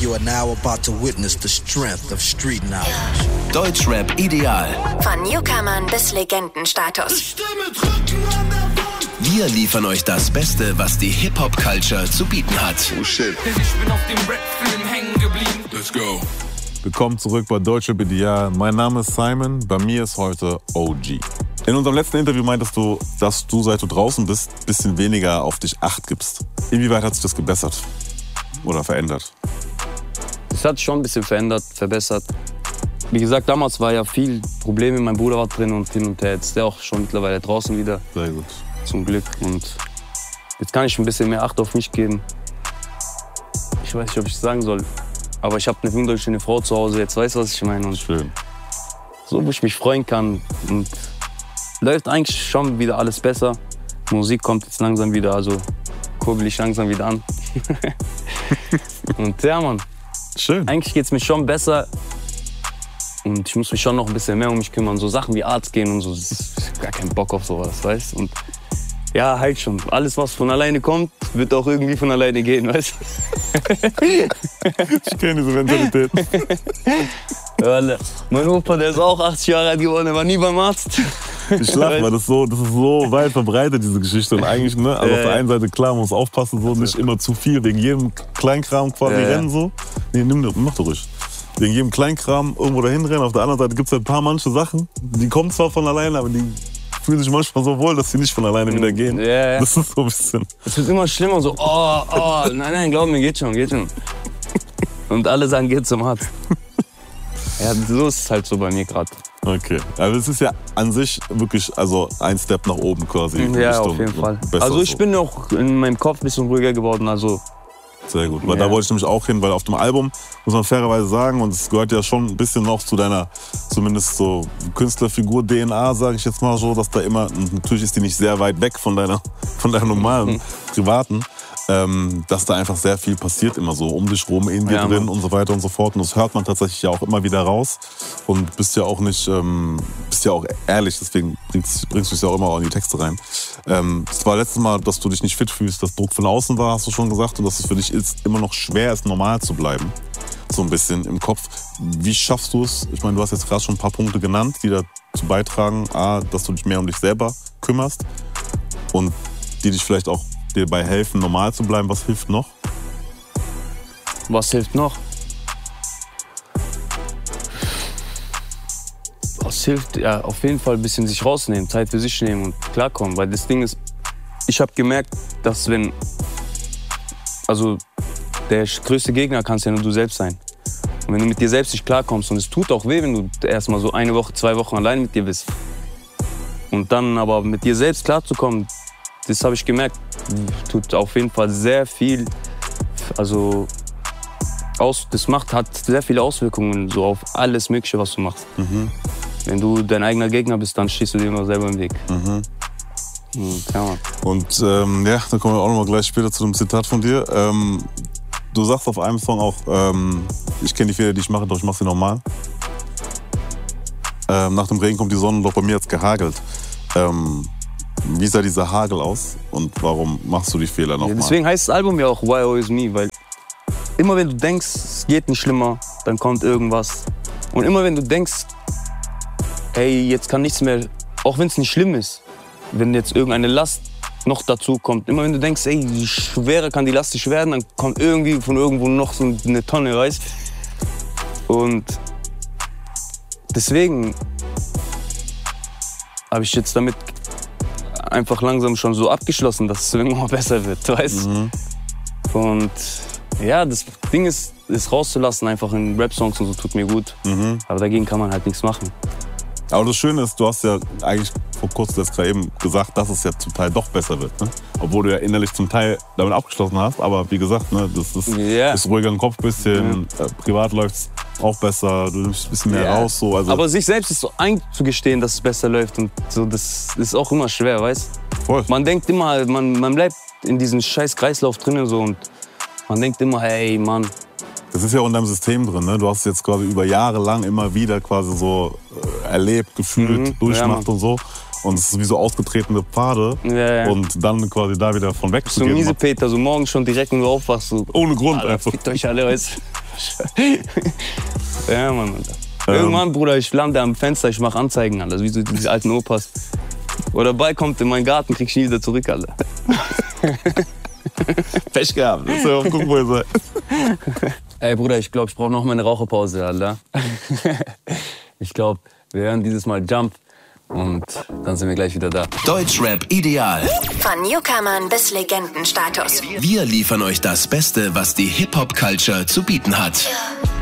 You are now about to witness the strength of street knowledge. Deutschrap ideal. Von Newcomern bis Legendenstatus. Wir liefern euch das Beste, was die Hip-Hop-Culture zu bieten hat. Oh shit. Denn ich bin auf dem Rap-Film hängen geblieben. Let's go. Willkommen zurück bei Deutschrap ideal. Mein Name ist Simon, bei mir ist heute OG. In unserem letzten Interview meintest du, dass du, seit du draußen bist, ein bisschen weniger auf dich Acht gibst. Inwieweit hat sich das gebessert oder verändert? Das hat sich schon ein bisschen verändert, verbessert. Wie gesagt, damals war ja viel Probleme, mein Bruder war drin und hin und her. Jetzt ist der auch schon mittlerweile draußen wieder. Sehr gut. Zum Glück. Und jetzt kann ich ein bisschen mehr Acht auf mich geben. Ich weiß nicht, ob ich es sagen soll. Aber ich habe eine wunderschöne Frau zu Hause, jetzt weiß was ich meine. Und schön. So, wo ich mich freuen kann. Und läuft eigentlich schon wieder alles besser. Musik kommt jetzt langsam wieder, also kurbel ich langsam wieder an. Und ja, Mann. Schön. Eigentlich geht's mir schon besser. Und ich muss mich schon noch ein bisschen mehr um mich kümmern. So Sachen wie Arzt gehen und so. Ich hab gar keinen Bock auf sowas, weißt du? Und ja, halt schon. Alles, was von alleine kommt, wird auch irgendwie von alleine gehen, weißt du? Ich kenne diese Mentalität. Mein Opa, der ist auch 80 Jahre alt geworden, der war nie beim Arzt. Ich lache, weil das ist so weit verbreitet, diese Geschichte. Und eigentlich, ne, also auf der einen Seite, klar, man muss aufpassen, so nicht immer zu viel, wegen jedem Kleinkram quasi rennen so. Nee, mach doch ruhig. Wegen jedem Kleinkram irgendwo dahin rennen. Auf der anderen Seite gibt es halt ein paar manche Sachen, die kommen zwar von alleine, aber die fühlen sich manchmal so wohl, dass sie nicht von alleine wieder gehen. Ja. Das ist so ein bisschen. Es wird immer schlimmer, so, nein, glaub mir, geht schon. Und alle sagen, geht zum Arzt. Ja, so ist es halt so bei mir gerade. Okay, aber es ist ja an sich wirklich also ein Step nach oben quasi. Ja, auf jeden Fall. Also ich bin auch in meinem Kopf ein bisschen ruhiger geworden, also. Sehr gut, weil da wollte ich nämlich auch hin, weil auf dem Album, muss man fairerweise sagen, und es gehört ja schon ein bisschen noch zu deiner, zumindest so Künstlerfigur-DNA, sage ich jetzt mal so, dass da immer, natürlich ist die nicht sehr weit weg von deiner normalen, privaten, dass da einfach sehr viel passiert immer so um dich rum, in dir drin und so weiter und so fort. Und das hört man tatsächlich ja auch immer wieder raus. Und bist ja auch nicht, bist ja auch ehrlich, deswegen bringst du es ja auch immer in die Texte rein. Es war letztes Mal, dass du dich nicht fit fühlst, dass Druck von außen war, hast du schon gesagt, und dass es für dich immer noch schwer ist, normal zu bleiben. So ein bisschen im Kopf. Wie schaffst du es? Ich meine, du hast jetzt gerade schon ein paar Punkte genannt, die dazu beitragen, dass du dich mehr um dich selber kümmerst und die dich vielleicht auch dir dabei helfen, normal zu bleiben. Was hilft noch? Was hilft noch? Was hilft? Ja, auf jeden Fall ein bisschen sich rausnehmen, Zeit für sich nehmen und klarkommen. Weil das Ding ist, ich habe gemerkt, dass also der größte Gegner kannst ja nur du selbst sein. Und wenn du mit dir selbst nicht klarkommst, und es tut auch weh, wenn du erstmal so 1 Woche, 2 Wochen allein mit dir bist. Und dann aber mit dir selbst klarzukommen, das habe ich gemerkt, tut auf jeden Fall sehr viel, also hat sehr viele Auswirkungen so auf alles Mögliche, was du machst. Mhm. Wenn du dein eigener Gegner bist, dann stehst du dir immer selber im Weg. Mhm. Und dann kommen wir auch noch mal gleich später zu einem Zitat von dir. Du sagst auf einem Song auch, ich kenne die Fehler, die ich mache, doch ich mache sie normal. Nach dem Regen kommt die Sonne, doch bei mir hat's gehagelt. Wie sah dieser Hagel aus und warum machst du die Fehler nochmal? Ja, deswegen heißt das Album ja auch Why Always Me, weil immer wenn du denkst, es geht nicht schlimmer, dann kommt irgendwas. Und immer wenn du denkst, hey, jetzt kann nichts mehr, auch wenn es nicht schlimm ist, wenn jetzt irgendeine Last noch dazu kommt, immer wenn du denkst, ey, schwerer kann die Last nicht werden, dann kommt irgendwie von irgendwo noch so eine Tonne, weißt du? Und deswegen habe ich jetzt damit einfach langsam schon so abgeschlossen, dass es irgendwann mal besser wird, weißt du? Mhm. Und ja, das Ding ist, es rauszulassen einfach in Rap-Songs und so tut mir gut. Mhm. Aber dagegen kann man halt nichts machen. Aber das Schöne ist, du hast ja eigentlich vor kurzem jetzt gerade eben gesagt, dass es ja zum Teil doch besser wird. Ne? Obwohl du ja innerlich zum Teil damit abgeschlossen hast. Aber wie gesagt, ne, das ist, ist ruhiger im Kopf ein bisschen. Privat läuft es auch besser, du nimmst ein bisschen mehr raus. So, also aber sich selbst ist so einzugestehen, dass es besser läuft. Und so, das ist auch immer schwer, weißt du? Voll. Man denkt immer, man bleibt in diesem scheiß Kreislauf drin so, und man denkt immer, hey, Mann. Das ist ja auch in deinem System drin, ne? Du hast es jetzt quasi über Jahre lang immer wieder quasi so erlebt, gefühlt, durchgemacht und so. Und es ist wie so ausgetretene Pfade. Ja. Und dann quasi da wieder von weg zu So gehen. miese Peter, so morgens schon direkt, wenn du aufwachst. So, Ohne Grund Alter, einfach. fickt euch alle aus. Ja, Mann. Irgendwann, Bruder, ich lande am Fenster, ich mach Anzeigen, Alter. Wie so diese alten Opas. Oder dabei kommt in meinen Garten, krieg ich nie wieder zurück, Alter. Pech gehabt. Das ist ja auf gucken, wo ihr seid. Ey, Bruder, ich glaube, ich brauche noch mal eine Raucherpause, Alter. Ich glaube, wir hören dieses Mal Jump und dann sind wir gleich wieder da. Deutschrap ideal. Von Newcomern bis Legendenstatus. Wir liefern euch das Beste, was die Hip-Hop-Culture zu bieten hat.